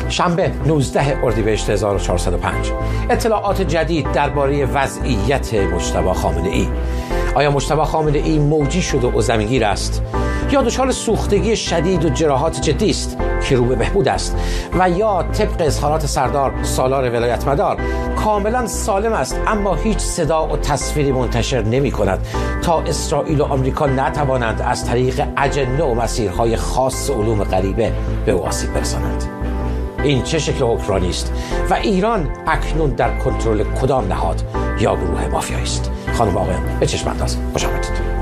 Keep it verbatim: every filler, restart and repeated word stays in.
شنبه نوزده اردیبهشت هزار و چهارصد و پنج. اطلاعات جدید درباره وضعیت مجتبی خامنه ای. آیا مجتبی خامنه ای موجی شده و زمینگیر است یا دچار سوختگی شدید و جراحات جدی است که رو به بهبود است و یا طبق اظهارات سردار سالار ولایت مدار کاملا سالم است اما هیچ صدا و تصویری منتشر نمی کند تا اسرائیل و آمریکا نتوانند از طریق اجنه و مسیرهای خاص علوم غریبه به او آسیب برسانند. این چه شکل حکمرانی است و ایران اکنون در کنترل کدام نهاد یا گروه مافیایی است؟ خانم و آقایان به چشم انداز خوش آمدید.